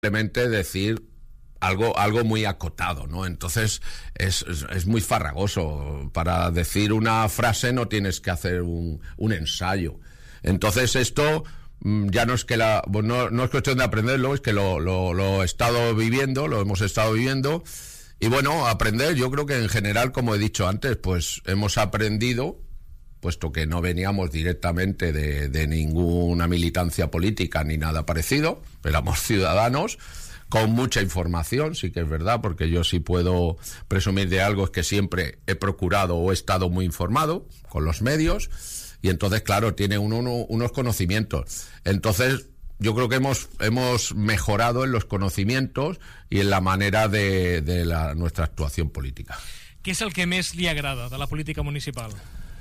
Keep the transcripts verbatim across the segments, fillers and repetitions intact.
simplemente decir algo, algo muy acotado, ¿no? Entonces es, es, es muy farragoso. Para decir una frase no tienes que hacer un, un ensayo. Entonces esto ya no es que la no, no es cuestión de aprenderlo, es que lo, lo, lo he estado viviendo, lo hemos estado viviendo. Y bueno, aprender, yo creo que en general, como he dicho antes, pues hemos aprendido, puesto que no veníamos directamente de, de ninguna militancia política ni nada parecido, éramos ciudadanos con mucha información, sí que es verdad, porque yo sí puedo presumir de algo, es que siempre he procurado o he estado muy informado con los medios, y entonces, claro, tiene uno, uno unos conocimientos. Entonces, yo creo que hemos hemos mejorado en los conocimientos y en la manera de, de la, nuestra actuación política. Què és el que més li agrada de la política municipal?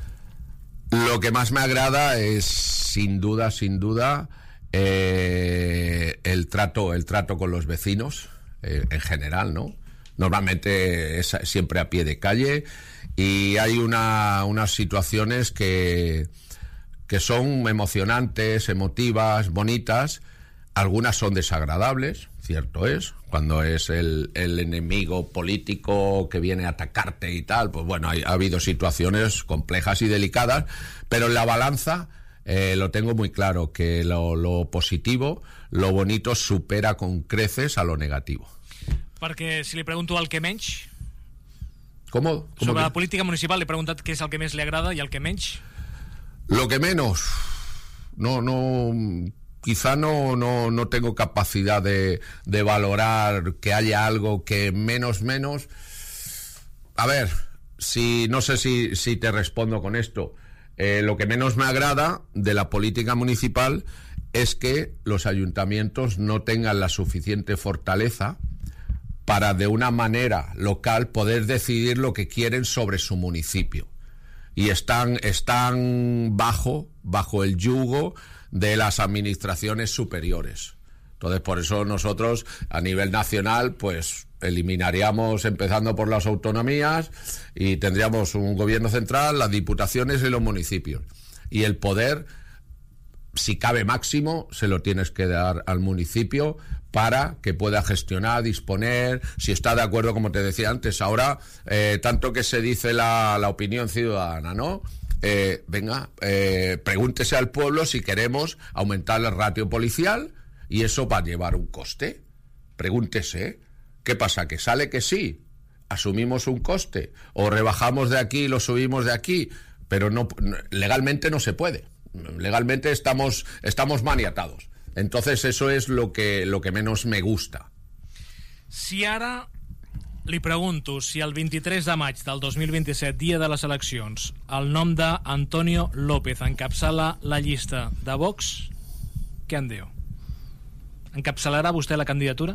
Lo que más me agrada es, sin duda, sin duda, eh, el trato, el trato con los vecinos, eh, en general, ¿no? Normalmente es siempre a pie de calle, y hay una, unas situaciones que, que son emocionantes, emotivas, bonitas. Algunas son desagradables, cierto es, cuando es el, el enemigo político que viene a atacarte y tal, pues bueno, hay, ha habido situaciones complejas y delicadas, pero en la balanza eh, lo tengo muy claro, que lo, lo positivo, lo bonito supera con creces a lo negativo. Perquè si li pregunto el que menys... Com? Sobre que... la política municipal, li he preguntat què és el que més li agrada i el que menys. Lo que menos... No, no... Quizá no, no, no tengo capacidad de, de valorar que haya algo que menos, menos... A ver, si no sé si, si te respondo con esto. Eh, lo que menos me agrada de la política municipal es que los ayuntamientos no tengan la suficiente fortaleza para de una manera local poder decidir lo que quieren sobre su municipio. Y están, están bajo, bajo el yugo de las administraciones superiores. Entonces, por eso nosotros, a nivel nacional, pues eliminaríamos, empezando por las autonomías, y tendríamos un gobierno central, las diputaciones y los municipios. Y el poder, si cabe máximo, se lo tienes que dar al municipio para que pueda gestionar, disponer, si está de acuerdo, como te decía antes. Ahora, eh, tanto que se dice la, la opinión ciudadana, ¿no? Eh, venga, eh, pregúntese al pueblo si queremos aumentar el ratio policial, y eso va a llevar un coste. Pregúntese. ¿Qué pasa? ¿Que sale que sí? ¿Asumimos un coste? ¿O rebajamos de aquí y lo subimos de aquí? Pero no, legalmente no se puede. Legalmente estamos, estamos maniatados. Entonces eso es lo que, lo que menos me gusta. Si ara li pregunto si el vint-i-tres de maig del dos mil vint-i-set, dia de les eleccions, el nom d'Antonio López encapçala la llista de Vox, què en diu? ¿Encapçalará usted la candidatura?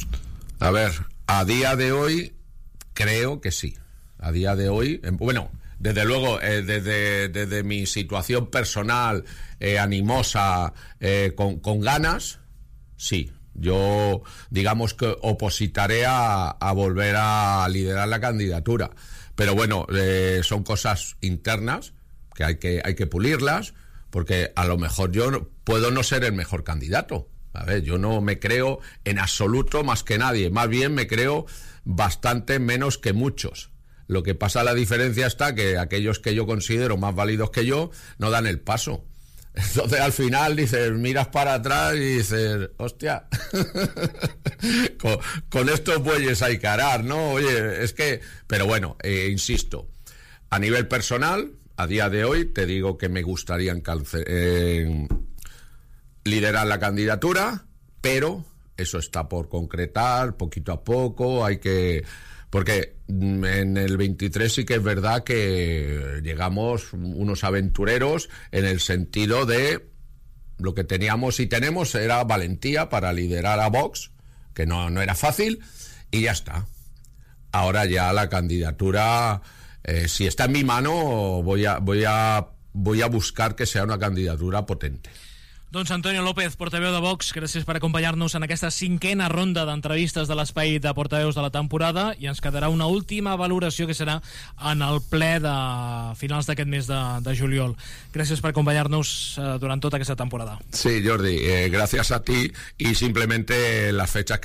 A ver, a día de hoy creo que sí. A día de hoy, bueno, desde luego, eh, desde, desde mi situación personal, eh, animosa, eh, con, con ganas, sí. Yo, digamos que opositaré a, a volver a liderar la candidatura. Pero bueno, eh, son cosas internas que hay que hay que pulirlas, porque a lo mejor yo no, puedo no ser el mejor candidato. A ver, yo no me creo en absoluto más que nadie. Más bien me creo bastante menos que muchos. Lo que pasa, la diferencia está que aquellos que yo considero más válidos que yo no dan el paso. Entonces al final dices, miras para atrás y dices, hostia, con, con estos bueyes hay que arar, ¿no? Oye, es que... Pero bueno, eh, insisto, a nivel personal, a día de hoy, te digo que me gustaría encalce, eh, liderar la candidatura, pero eso está por concretar, poquito a poco, hay que... Porque en el veintitrés sí que es verdad que llegamos unos aventureros en el sentido de lo que teníamos y tenemos era valentía para liderar a Vox, que no, no era fácil, y ya está. Ahora ya la candidatura, eh, si está en mi mano, voy a, voy a, voy a buscar que sea una candidatura potente. Doncs Antonio López, portaveu de Vox, gràcies per acompanyar-nos en aquesta cinquena ronda d'entrevistes de l'espai de portaveus de la temporada, i ens quedarà una última valoració que serà en el ple de finals d'aquest mes de, de juliol. Gràcies per acompanyar-nos eh, durant tota aquesta temporada. Sí, Jordi, eh, gracias a ti, y simplemente las fechas